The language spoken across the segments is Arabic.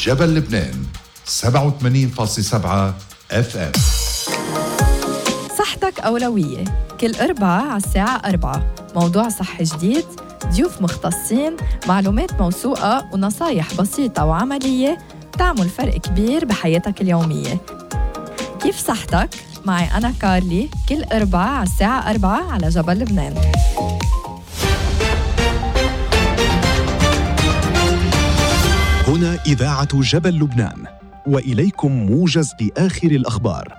جبل لبنان 87.7 FM. صحتك أولوية، كل أربعة على الساعة 4 موضوع صحي جديد، ضيوف مختصين، معلومات موثوقة ونصايح بسيطة وعملية تعمل فرق كبير بحياتك اليومية. كيف صحتك؟ معي أنا كارلي كل أربعة على الساعة 4 على جبل لبنان. هنا إذاعة جبل لبنان، وإليكم موجز لآخر الأخبار.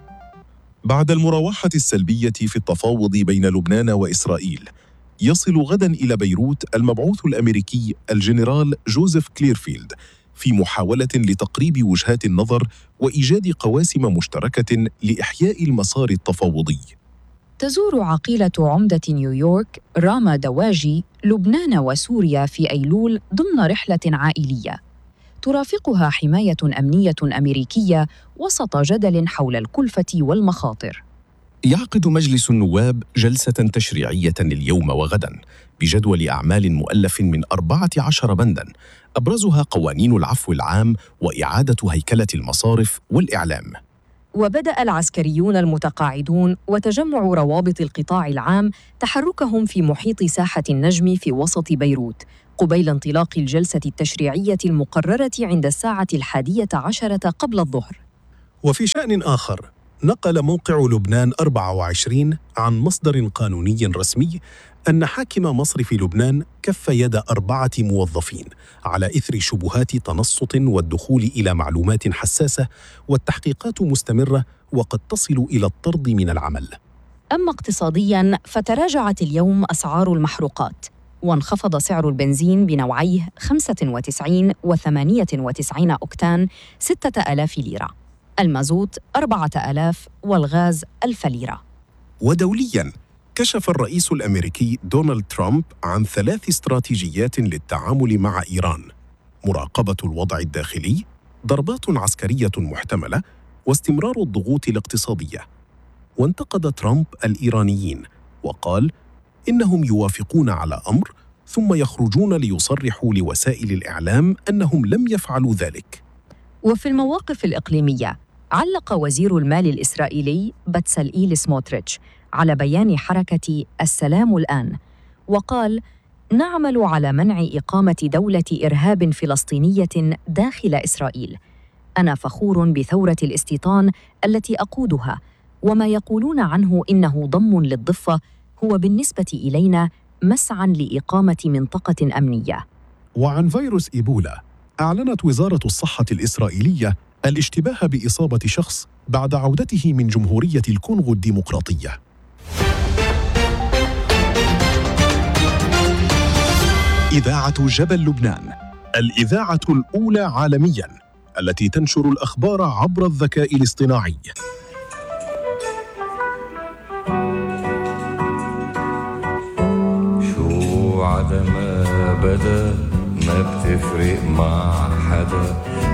بعد المراوحة السلبية في التفاوض بين لبنان وإسرائيل، يصل غداً إلى بيروت المبعوث الأمريكي الجنرال جوزيف كليرفيلد في محاولة لتقريب وجهات النظر وإيجاد قواسم مشتركة لإحياء المسار التفاوضي. تزور عقيلة عمدة نيويورك راما دواجي لبنان وسوريا في أيلول ضمن رحلة عائلية. ترافقها حماية أمنية أمريكية وسط جدل حول الكلفة والمخاطر. يعقد مجلس النواب جلسة تشريعية اليوم وغداً بجدول أعمال مؤلف من 14 بنداً، أبرزها قوانين العفو العام وإعادة هيكلة المصارف والإعلام. وبدأ العسكريون المتقاعدون وتجمع روابط القطاع العام تحركهم في محيط ساحة النجم في وسط بيروت قبيل انطلاق الجلسة التشريعية المقررة عند الساعة 11 قبل الظهر. وفي شأن آخر، نقل موقع لبنان 24 عن مصدر قانوني رسمي أن حاكم مصرف لبنان كف يد 4 موظفين على إثر شبهات تنصت والدخول إلى معلومات حساسة، والتحقيقات مستمرة وقد تصل إلى الطرد من العمل. أما اقتصادياً فتراجعت اليوم أسعار المحروقات، وانخفض سعر البنزين بنوعيه 95 و98 أوكتان 6000 ليرة، المازوت 4000 والغاز 1000 ليرة. ودولياً، كشف الرئيس الأمريكي دونالد ترامب عن 3 استراتيجيات للتعامل مع إيران: مراقبة الوضع الداخلي، ضربات عسكرية محتملة، واستمرار الضغوط الاقتصادية. وانتقد ترامب الإيرانيين وقال إنهم يوافقون على أمر ثم يخرجون ليصرحوا لوسائل الإعلام أنهم لم يفعلوا ذلك. وفي المواقف الإقليمية، علق وزير المال الإسرائيلي بتسلئيل سموتريتش على بيان حركة السلام الآن، وقال: نعمل على منع إقامة دولة إرهاب فلسطينية داخل إسرائيل. أنا فخور بثورة الاستيطان التي أقودها، وما يقولون عنه إنه ضم للضفة هو بالنسبة إلينا مسعى لإقامة منطقة أمنية. وعن فيروس إيبولا، أعلنت وزارة الصحة الإسرائيلية الاشتباه بإصابة شخص بعد عودته من جمهورية الكونغو الديمقراطية. إذاعة جبل لبنان، الإذاعة الأولى عالمياً التي تنشر الأخبار عبر الذكاء الاصطناعي. شو عدم بدا ما بتفرق مع حدا،